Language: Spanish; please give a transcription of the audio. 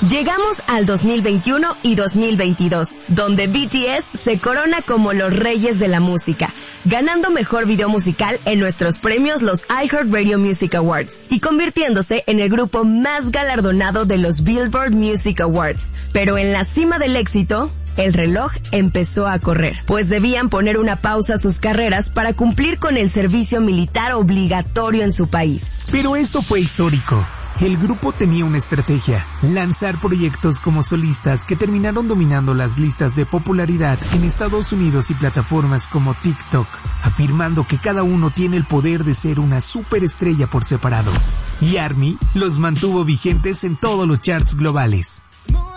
Llegamos al 2021 y 2022, donde BTS se corona como los reyes de la música, ganando mejor video musical en nuestros premios los iHeartRadio Music Awards y convirtiéndose en el grupo más galardonado de los Billboard Music Awards. Pero en la cima del éxito, el reloj empezó a correr, pues debían poner una pausa a sus carreras para cumplir con el servicio militar obligatorio en su país. Pero esto fue histórico. El grupo tenía una estrategia: lanzar proyectos como solistas que terminaron dominando las listas de popularidad en Estados Unidos y plataformas como TikTok, afirmando que cada uno tiene el poder de ser una superestrella por separado. Y ARMY los mantuvo vigentes en todos los charts globales.